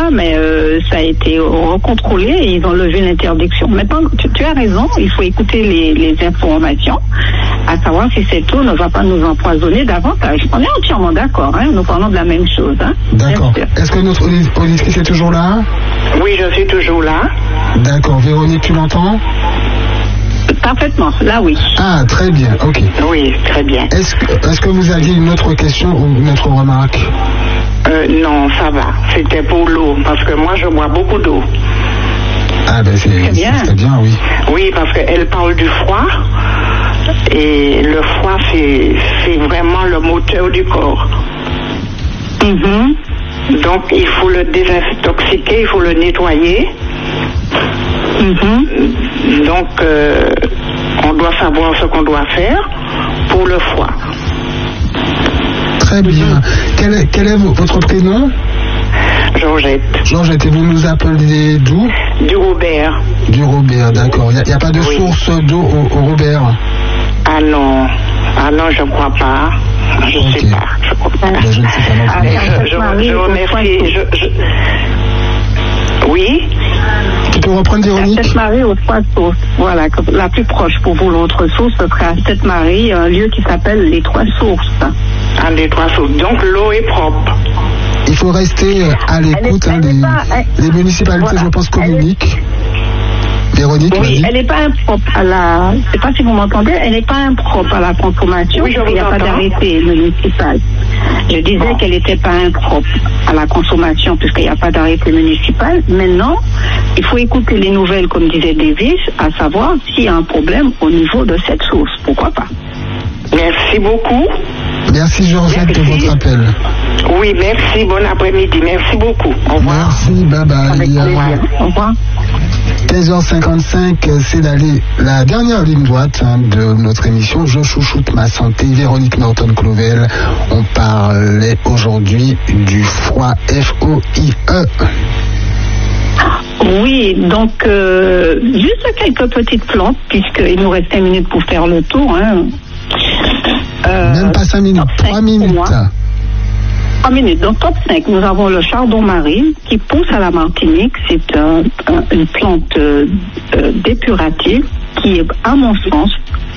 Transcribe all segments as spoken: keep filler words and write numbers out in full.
mais euh, ça a été recontrôlé et ils ont levé l'interdiction. Maintenant, tu, tu as raison, il faut écouter les, les informations, à savoir si cette eau ne va pas nous empoisonner davantage. On est entièrement d'accord, hein, nous parlons de la même chose. Hein, d'accord. Est-ce que notre auditrice est toujours là? Oui, je suis toujours là. D'accord. Véronique, tu l'entends? Parfaitement, là oui. Ah, très bien, ok. Oui, très bien. Est-ce que, est-ce que vous aviez une autre question ou une autre remarque? euh, Non, ça va. C'était pour l'eau, parce que moi je bois beaucoup d'eau. Ah ben c'est, c'est, bien. c'est bien, oui. Oui, parce qu'elle parle du froid, et le froid c'est, c'est vraiment le moteur du corps. Mm-hmm. Donc il faut le désintoxiquer, il faut le nettoyer. Mm-hmm. Donc, euh, on doit savoir ce qu'on doit faire pour le foie. Très bien. Mm-hmm. Quel est, quel est votre prénom? Georgette. Georgette, et vous nous appelez d'où? Du Robert. Du Robert, d'accord. Il n'y a, a pas de oui. source d'eau au, au Robert? Ah non. Ah non, je ne crois pas. Je ne okay. sais pas. Je crois pas. Ben, je ne sais pas non plus. Je, je, je remercie. Je, je... Oui. Tu peux reprendre, Véronique? À Sainte-Marie aux Trois Sources. Voilà, la plus proche pour vous, l'autre source, ce sera à Sainte-Marie, un lieu qui s'appelle les Trois Sources. Ah, les Trois Sources. Donc l'eau est propre. Il faut rester à l'écoute. Hein, les, pas, elle, les municipalités, voilà, je pense, communiquent. Véronique, oui, elle n'est pas impropre à la. Je ne sais pas si vous m'entendez. Elle n'est pas impropre à la consommation. Oui, il n'y a pas d'arrêté municipal. Je disais bon. qu'elle n'était pas impropre à la consommation puisqu'il n'y a pas d'arrêté municipal. Maintenant, il faut écouter les nouvelles, comme disait Davis, à savoir s'il y a un problème au niveau de cette source. Pourquoi pas? Merci beaucoup. Merci Georgette de votre appel. Oui, merci. Bon après-midi. Merci beaucoup. Au revoir. Merci. Bye bye. Avec plaisir. Au revoir. quinze heures cinquante-cinq, c'est la, la dernière ligne droite hein, de notre émission. Je chouchoute ma santé. Véronique Norton-Clouvel. On parlait aujourd'hui du foie, F O I E. Oui, donc euh, juste quelques petites plantes, puisqu'il nous reste cinq minutes pour faire le tour. Hein. Euh, Même pas cinq minutes, trois minutes. trois minutes. Donc, top cinq, nous avons le chardon marine qui pousse à la Martinique. C'est un, un, une plante euh, euh, dépurative qui est, à mon sens,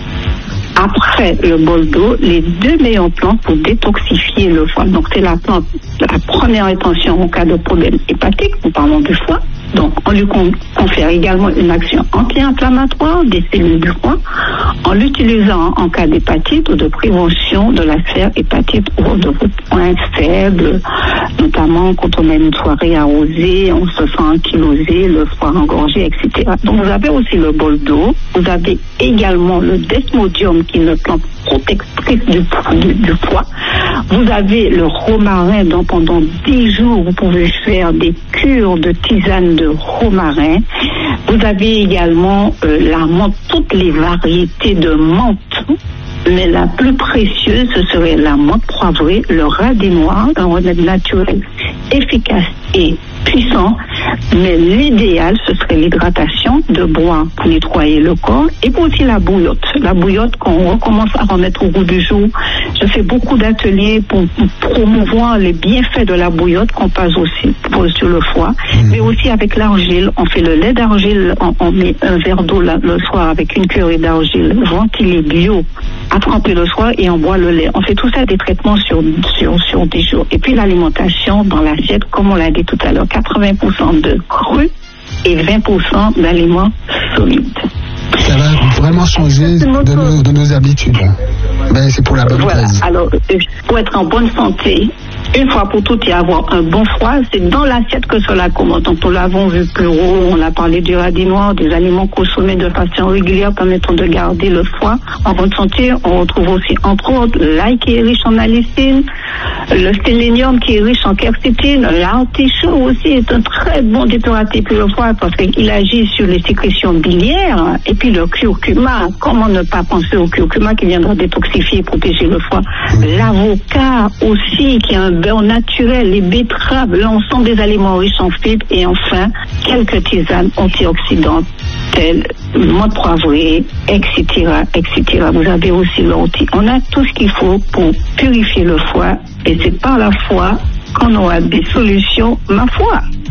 après le bol d'eau, les deux meilleures plantes pour détoxifier le foie. Donc, c'est la plante, la première intention en cas de problème hépatique. Nous parlons du foie. Donc, on lui confère également une action anti-inflammatoire des cellules du foie en l'utilisant en cas d'hépatite ou de prévention de la sphère hépatite ou de points faibles, notamment quand on a une soirée arrosée, on se sent ankylosé, le foie engorgé, et cetera. Donc, vous avez aussi le bol d'eau. Vous avez également le desmodium qui est une plante protectrice du, du, du foie. Vous avez le romarin dont pendant dix jours vous pouvez faire des cures de tisane de romarin. Vous avez également euh, la menthe, toutes les variétés de menthe. Mais la plus précieuse, ce serait la menthe poivrée, le radis noir, un remède naturel efficace et puissant. Mais l'idéal, ce serait l'hydratation de bois pour nettoyer le corps et pour aussi la bouillotte. La bouillotte qu'on recommence à remettre au goût du jour. Je fais beaucoup d'ateliers pour, pour promouvoir les bienfaits de la bouillotte qu'on passe aussi pour, sur le foie. Mmh. Mais aussi avec l'argile. On fait le lait d'argile, on, on met un verre d'eau là, le soir avec une cuillerée d'argile ventilée bio à tremper le soir et on boit le lait. On fait tout ça des traitements sur, sur, sur des jours. Et puis l'alimentation dans l'assiette, comme on l'a dit tout à l'heure, quatre-vingts pour cent de cru et vingt pour cent d'aliments solides. Ça va vraiment changer de nos, de nos habitudes. Ben, c'est pour la bonne voilà. cause. Alors, pour être en bonne santé, une fois pour toutes et avoir un bon foie, c'est dans l'assiette que cela commence. Donc, nous l'avons vu plus haut, on a parlé du radis noir, des aliments consommés de façon régulière permettant de garder le foie en bonne santé. On retrouve aussi, entre autres, l'ail qui est riche en allicine, le sélénium qui est riche en quercétine, l'artichaut aussi est un très bon dépuratif pour le foie parce qu'il agit sur les sécrétions biliaires. Et puis le curcuma, comment ne pas penser au curcuma qui viendra détoxifier et protéger le foie. L'avocat aussi qui est un beurre naturel, les betteraves, l'ensemble des aliments riches en fibres et enfin quelques tisanes antioxydantes telles menthe poivrée, et cetera, et cetera. Vous avez aussi l'ortie. On a tout ce qu'il faut pour purifier le foie et c'est par la foi qu'on aura des solutions, ma foi.